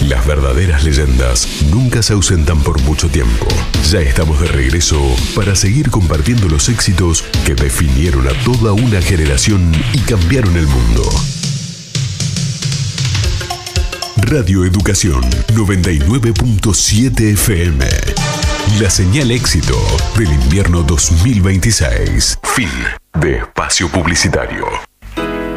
Las verdaderas leyendas nunca se ausentan por mucho tiempo. Ya estamos de regreso para seguir compartiendo los éxitos que definieron a toda una generación y cambiaron el mundo. Radio Educación 99.7 FM. La señal éxito del invierno 2026. Fin de espacio publicitario.